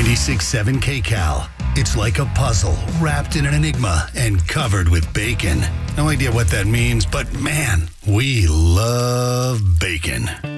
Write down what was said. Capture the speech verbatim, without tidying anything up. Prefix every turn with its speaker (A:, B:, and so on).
A: ninety-six point seven K C A L. It's like a puzzle wrapped in an enigma and covered with bacon. No idea what that means, but man, we love bacon.